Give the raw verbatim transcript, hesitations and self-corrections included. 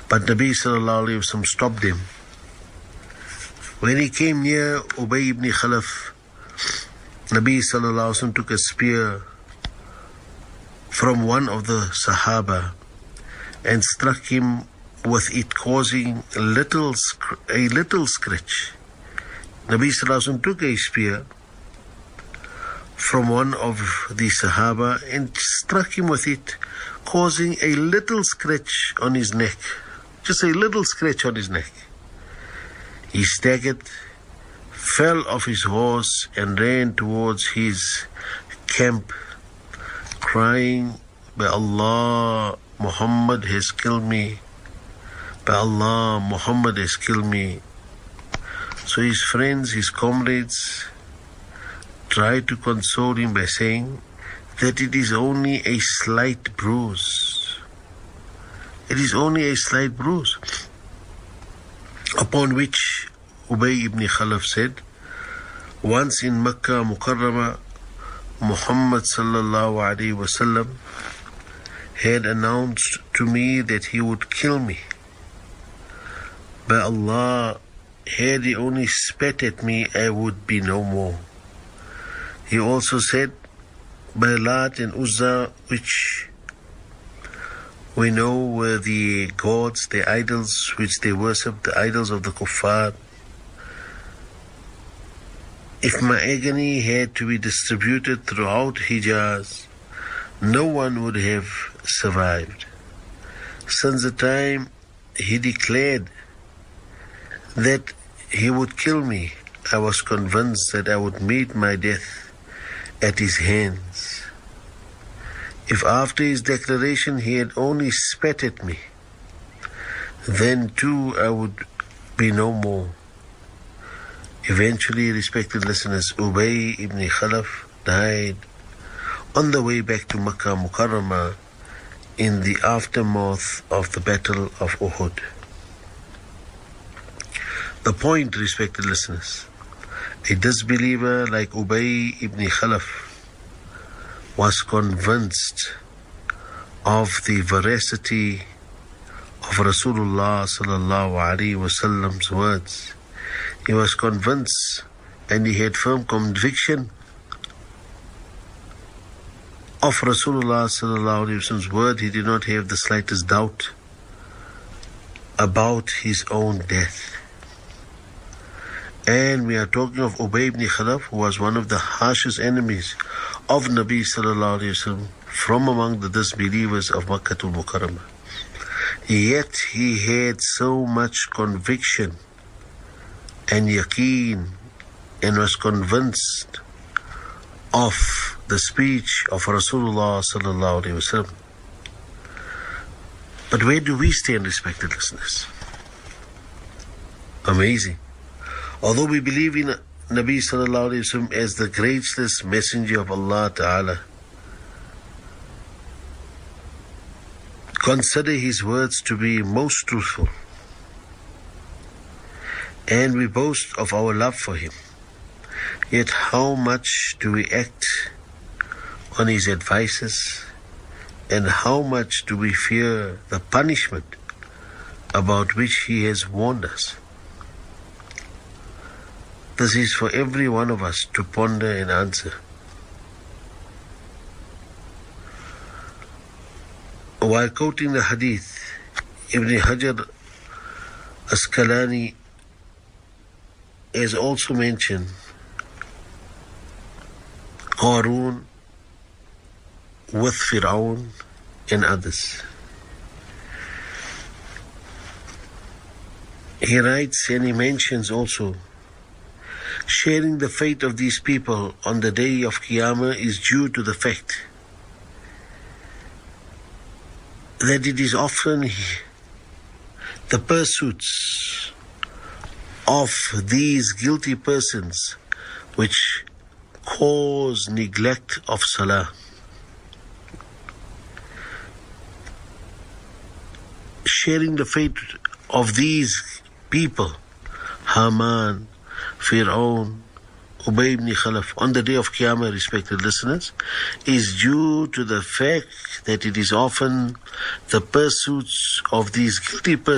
But Nabi sallallahu alayhi wa sallam stopped him. When he came near Ubay ibn Khalaf, Nabi sallallahu alayhi wa sallam took a spear from one of the Sahaba and struck him with it, causing a little, a little scratch. Nabi sallallahu alayhi wa sallam took a spear from one of the Sahaba and struck him with it, causing a little scratch on his neck. Just a little scratch on his neck. He staggered, fell off his horse and ran towards his camp, crying, "By Allah, Muhammad has killed me. By Allah, Muhammad has killed me." So his friends, his comrades, tried to console him by saying that it is only a slight bruise. It is only a slight bruise. Upon which Ubay ibn Khalaf said, "Once in Makkah Mukarramah, Muhammad sallallahu alayhi wa sallam had announced to me that he would kill me. By Allah, had he only spat at me, I would be no more." He also said, "By Lat and Uzza, which we know were the gods, the idols which they worshipped, the idols of the kuffar, if my agony had to be distributed throughout Hijaz, no one would have survived. Since the time he declared that he would kill me, I was convinced that I would meet my death at his hands. If after his declaration he had only spat at me, then too I would be no more." Eventually, respected listeners, Ubay ibn Khalaf died on the way back to Makkah Mukarramah in the aftermath of the Battle of Uhud. The point, respected listeners, a disbeliever like Ubay ibn Khalaf was convinced of the veracity of Rasulullah sallallahu alaihi wasallam's words. He was convinced and he had firm conviction of Rasulullah sallallahu alaihi wasallam's word. He did not have the slightest doubt about his own death. And we are talking of Ubay ibn Khalaf, who was one of the harshest enemies of Nabi sallallahu alayhi wa sallam from among the disbelievers of Makkah al-Mukarramah. Yet he had so much conviction and yaqeen and was convinced of the speech of Rasulullah sallallahu alayhi wa sallam. But where do we stand, respected listeners? Amazing. Although we believe in Nabi sallallahu alayhi wa sallam as the graceless messenger of Allah Ta'ala, consider his words to be most truthful, and we boast of our love for him, yet how much do we act on his advices, and how much do we fear the punishment about which he has warned us? This is for every one of us to ponder and answer. While quoting the hadith, Ibn Hajar Asqalani has also mentioned Qarun with Fir'aun and others. He writes and he mentions also, sharing the fate of these people on the day of Qiyamah is due to the fact that it is often the pursuits of these guilty persons which cause neglect of Salah. Sharing the fate of these people, Haman, Fir'aun, Ubay ibn Khalaf, on the day of Qiyamah, respected listeners, is due to the fact that it is often the pursuits of these guilty persons